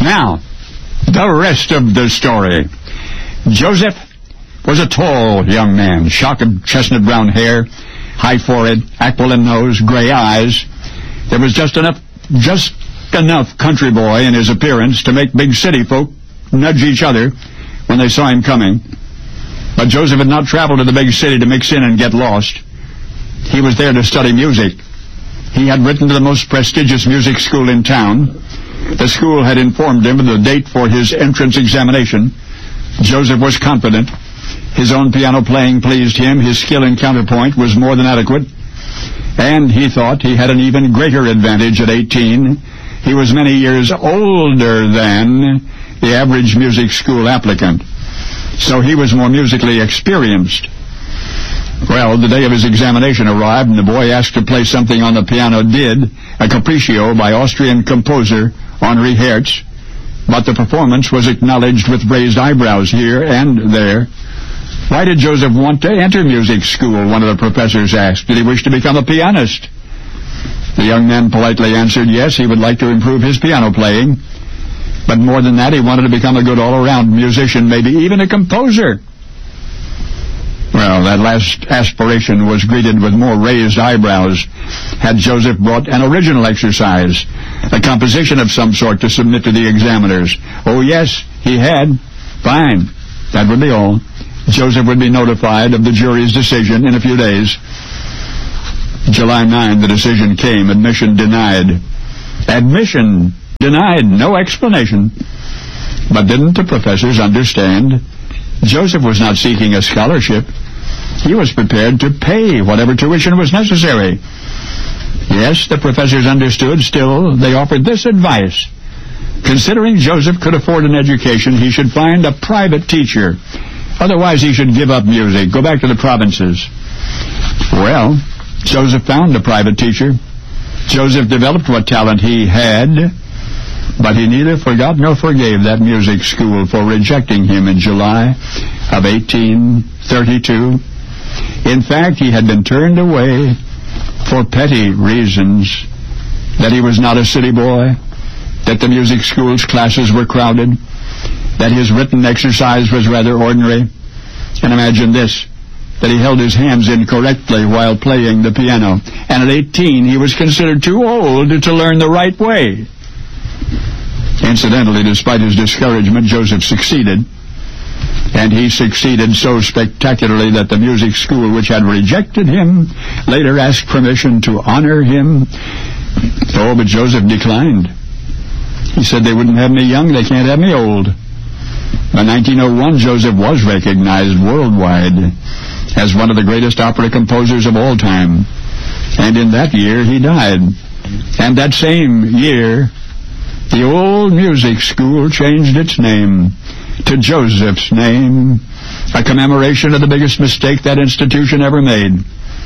Now, the rest of the story. Joseph was a tall young man, shock of chestnut brown hair, high forehead, aquiline nose, gray eyes. There was just enough country boy in his appearance to make big city folk nudge each other when they saw him coming. But Joseph had not traveled to the big city to mix in and get lost. He was there to study music. He had written to the most prestigious music school in town. The school had informed him of the date for his entrance examination. Joseph was confident. His own piano playing pleased him. His skill in counterpoint was more than adequate. And he thought he had an even greater advantage at 18. He was many years older than the average music school applicant. So he was more musically experienced. Well, the day of his examination arrived, and the boy asked to play something on the piano did, a capriccio by Austrian composer Henri Hertz. But the performance was acknowledged with raised eyebrows here and there. Why did Joseph want to enter music school, one of the professors asked. Did he wish to become a pianist? The young man politely answered yes, he would like to improve his piano playing. But more than that, he wanted to become a good all-around musician, maybe even a composer. Well, that last aspiration was greeted with more raised eyebrows. Had Joseph brought an original exercise, a composition of some sort to submit to the examiners? Oh, yes, he had. Fine. That would be all. Joseph would be notified of the jury's decision in a few days. July 9, the decision came. Admission denied. Admission denied. No explanation. But didn't the professors understand? Joseph was not seeking a scholarship. He was prepared to pay whatever tuition was necessary. Yes, the professors understood. Still, they offered this advice. Considering Joseph could afford an education, he should find a private teacher. Otherwise, he should give up music, go back to the provinces. Well, Joseph found a private teacher. Joseph developed what talent he had, but he neither forgot nor forgave that music school for rejecting him in July of 1832. In fact, he had been turned away for petty reasons, that he was not a city boy, that the music school's classes were crowded, that his written exercise was rather ordinary. And imagine this, that he held his hands incorrectly while playing the piano. And at 18, he was considered too old to learn the right way. Incidentally, despite his discouragement, Joseph succeeded. And he succeeded so spectacularly that the music school, which had rejected him, later asked permission to honor him. Oh, but Joseph declined. He said, they wouldn't have me young, they can't have me old. By 1901, Joseph was recognized worldwide as one of the greatest opera composers of all time. And in that year, he died. And that same year, the old music school changed its name to Joseph's name, a commemoration of the biggest mistake that institution ever made.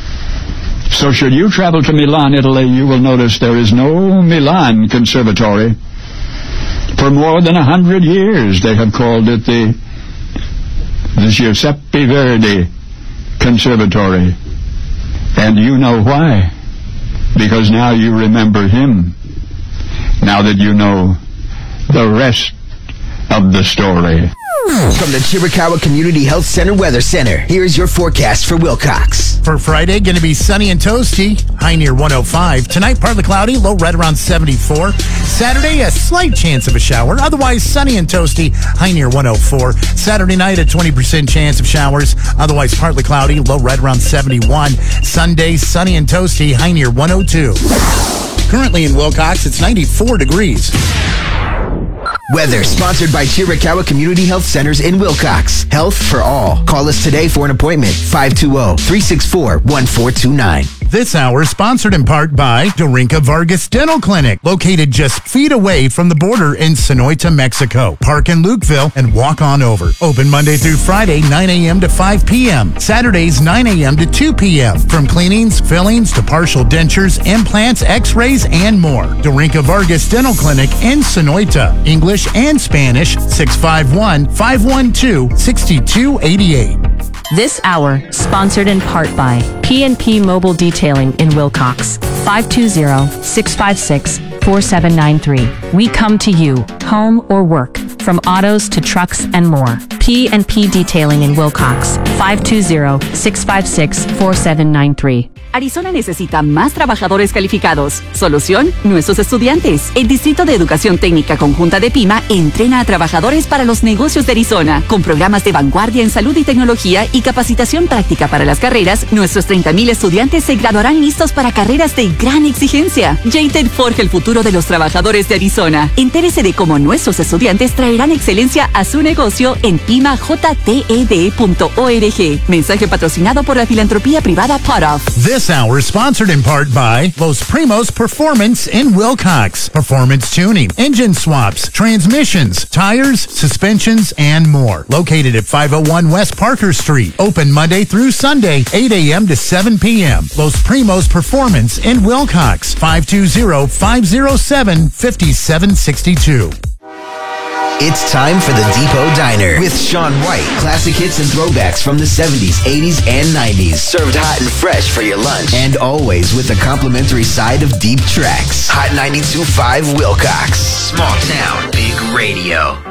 So should you travel to Milan, Italy, you will notice there is no Milan Conservatory. For more than 100 years, they have called it the Giuseppe Verdi Conservatory. And you know why. Because now you remember him. Now that you know the rest of the story. From the Chiricahua Community Health Center Weather Center, here's your forecast for Wilcox. For Friday, going to be sunny and toasty, high near 105. Tonight, partly cloudy, low right around 74. Saturday, a slight chance of a shower. Otherwise, sunny and toasty, high near 104. Saturday night, a 20% chance of showers. Otherwise, partly cloudy, low right around 71. Sunday, sunny and toasty, high near 102. Currently in Wilcox, it's 94 degrees. Weather sponsored by Chiricahua Community Health Centers in Wilcox. Health for all. Call us today for an appointment. 520-364-1429. This hour sponsored in part by Dorinka Vargas Dental Clinic, located just feet away from the border in Sonoita, Mexico. Park in Lukeville and walk on over. Open Monday through Friday, 9 a.m. to 5 p.m. Saturdays, 9 a.m. to 2 p.m. From cleanings, fillings to partial dentures, implants, x-rays, and more. Dorinka Vargas Dental Clinic in Sonoita. English and Spanish, 651-512-6288. This hour, sponsored in part by PNP Mobile Detailing in Wilcox. 520-656-4793. We come to you, home or work, from autos to trucks and more. PNP Detailing in Wilcox. 520-656-4793. Arizona necesita más trabajadores calificados. Solución, nuestros estudiantes. El Distrito de Educación Técnica Conjunta de PIMA entrena a trabajadores para los negocios de Arizona. Con programas de vanguardia en salud y tecnología y capacitación práctica para las carreras, nuestros 30,000 estudiantes se graduarán listos para carreras de gran exigencia. JTED forja el futuro de los trabajadores de Arizona. Entérese de cómo nuestros estudiantes traerán excelencia a su negocio en pimajted.org. Mensaje patrocinado por la filantropía privada Potoff. This hour sponsored in part by Los Primos Performance in Wilcox. Performance tuning, engine swaps, transmissions, tires, suspensions, and more. Located at 501 West Parker Street. Open Monday through Sunday, 8 a.m. to 7 p.m. Los Primos Performance in Wilcox. 520-507-5762. It's time for the Depot Diner with Sean White. Classic hits and throwbacks from the 70s, 80s, and 90s. Served hot and fresh for your lunch. And always with a complimentary side of deep tracks. Hot 92.5 Wilcox. Small town, big radio.